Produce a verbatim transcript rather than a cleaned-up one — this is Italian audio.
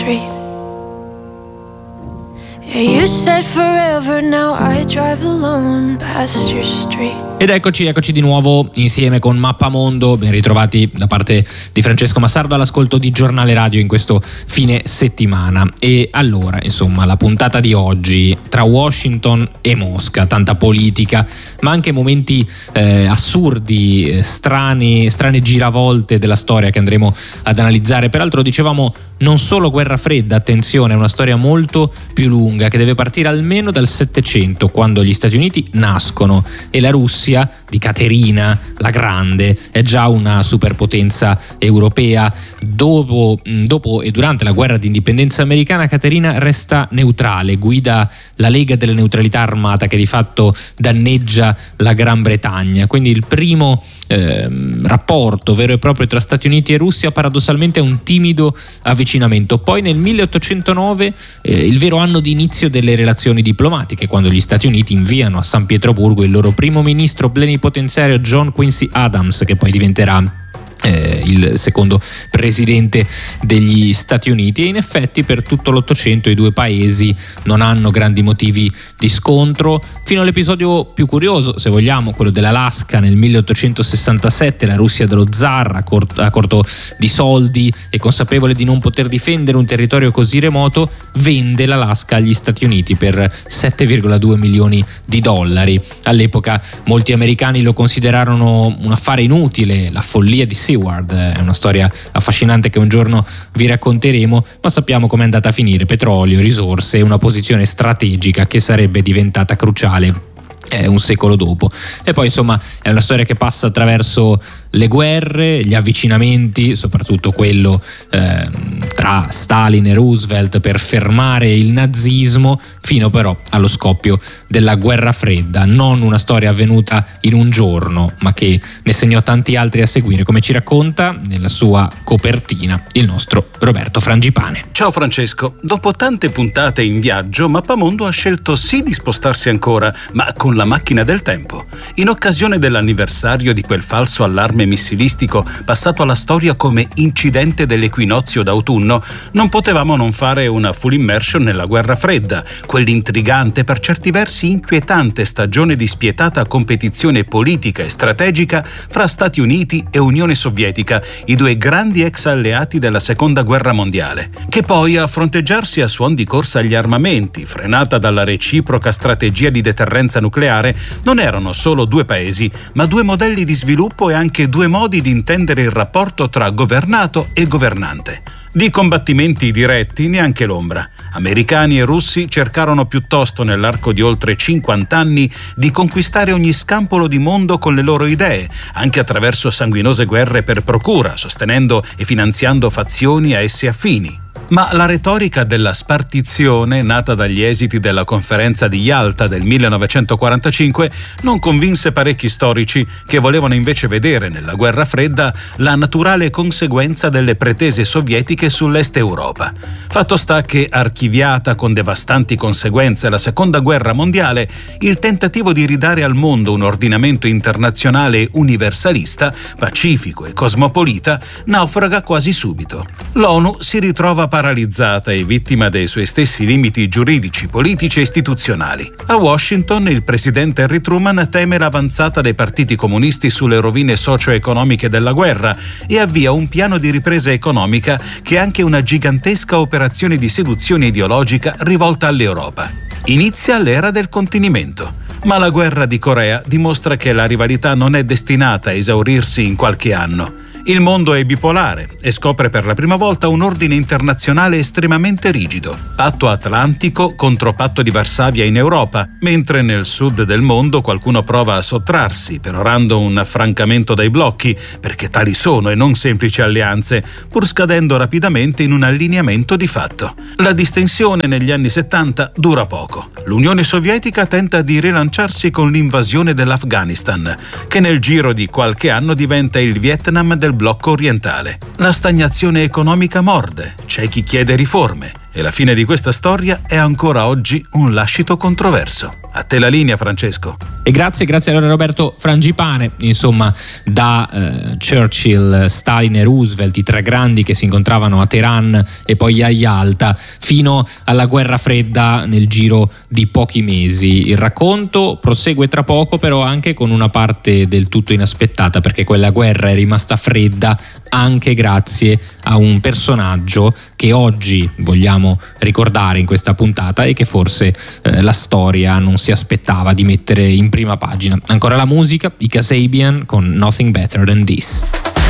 street. Yeah, you said forever, now I drive alone past your street. Ed eccoci, eccoci di nuovo insieme con Mappamondo, ben ritrovati da parte di Francesco Massardo all'ascolto di Giornale Radio in questo fine settimana. E allora, insomma, la puntata di oggi tra Washington e Mosca, tanta politica, ma anche momenti eh, assurdi, eh, strani, strane giravolte della storia che andremo ad analizzare. Peraltro dicevamo non solo guerra fredda, attenzione, è una storia molto più lunga che deve partire almeno dal Settecento, quando gli Stati Uniti nascono e la Russia di Caterina la Grande è già una superpotenza europea. Dopo, dopo e durante la guerra di indipendenza americana, Caterina resta neutrale, guida la Lega della Neutralità Armata che di fatto danneggia la Gran Bretagna. Quindi il primo eh, rapporto vero e proprio tra Stati Uniti e Russia paradossalmente è un timido avvicinamento. Poi nel milleottocentonove, eh, il vero anno di inizio delle relazioni diplomatiche, quando gli Stati Uniti inviano a San Pietroburgo il loro primo ministro plenipotenziario John Quincy Adams, che poi diventerà Eh, il secondo presidente degli Stati Uniti. E in effetti per tutto l'Ottocento i due paesi non hanno grandi motivi di scontro, fino all'episodio più curioso, se vogliamo, quello dell'Alaska nel milleottocentosessantasette. La Russia dello zar, a, cort- a corto di soldi e consapevole di non poter difendere un territorio così remoto, vende l'Alaska agli Stati Uniti per sette virgola due milioni di dollari. All'epoca molti americani lo considerarono un affare inutile, la follia di Seward. È una storia affascinante che un giorno vi racconteremo, ma sappiamo com'è andata a finire: petrolio, risorse e una posizione strategica che sarebbe diventata cruciale eh, un secolo dopo. E poi insomma è una storia che passa attraverso le guerre, gli avvicinamenti, soprattutto quello eh, tra Stalin e Roosevelt per fermare il nazismo, fino però allo scoppio della guerra fredda. Non una storia avvenuta in un giorno, ma che ne segnò tanti altri a seguire, come ci racconta nella sua copertina il nostro Roberto Frangipane. Ciao Francesco, dopo tante puntate in viaggio, Mappamondo ha scelto sì di spostarsi ancora, ma con la macchina del tempo, in occasione dell'anniversario di quel falso allarme missilistico passato alla storia come incidente dell'equinozio d'autunno. Non potevamo non fare una full immersion nella guerra fredda, quell'intrigante, per certi versi inquietante stagione di spietata competizione politica e strategica fra Stati Uniti e Unione Sovietica, i due grandi ex alleati della seconda guerra mondiale, che poi a fronteggiarsi a suon di corsa agli armamenti, frenata dalla reciproca strategia di deterrenza nucleare, non erano solo due paesi, ma due modelli di sviluppo e anche due modi di intendere il rapporto tra governato e governante. Di combattimenti diretti neanche l'ombra. Americani e russi cercarono piuttosto nell'arco di oltre cinquanta anni di conquistare ogni scampolo di mondo con le loro idee, anche attraverso sanguinose guerre per procura, sostenendo e finanziando fazioni a essi affini. Ma la retorica della spartizione, nata dagli esiti della conferenza di Yalta del millenovecentoquarantacinque, non convinse parecchi storici che volevano invece vedere nella guerra fredda la naturale conseguenza delle pretese sovietiche sull'est Europa. Fatto sta che, archiviata con devastanti conseguenze la seconda guerra mondiale, il tentativo di ridare al mondo un ordinamento internazionale universalista, pacifico e cosmopolita naufraga quasi subito. L'ONU si ritrova paralizzata e vittima dei suoi stessi limiti giuridici, politici e istituzionali. A Washington il presidente Harry Truman teme l'avanzata dei partiti comunisti sulle rovine socio-economiche della guerra e avvia un piano di ripresa economica che è anche una gigantesca operazione di seduzione ideologica rivolta all'Europa. Inizia l'era del contenimento. Ma la guerra di Corea dimostra che la rivalità non è destinata a esaurirsi in qualche anno. Il mondo è bipolare e scopre per la prima volta un ordine internazionale estremamente rigido. Patto atlantico contro patto di Varsavia in Europa, mentre nel sud del mondo qualcuno prova a sottrarsi, perorando un affrancamento dai blocchi, perché tali sono e non semplici alleanze, pur scadendo rapidamente in un allineamento di fatto. La distensione negli anni settanta dura poco. L'Unione Sovietica tenta di rilanciarsi con l'invasione dell'Afghanistan, che nel giro di qualche anno diventa il Vietnam del blocco orientale. La stagnazione economica morde, c'è chi chiede riforme E la fine di questa storia è ancora oggi un lascito controverso. A te la linea, Francesco. E grazie, grazie allora Roberto Frangipane. Insomma, da eh, Churchill, Stalin e Roosevelt, i tre grandi che si incontravano a Teheran e poi a Yalta, fino alla guerra fredda nel giro di pochi mesi. Il racconto prosegue tra poco, però anche con una parte del tutto inaspettata, perché quella guerra è rimasta fredda anche grazie a un personaggio che oggi vogliamo ricordare in questa puntata e che forse eh, la storia non si aspettava di mettere in prima pagina. Ancora la musica, i Kasabian con Nothing Better Than This.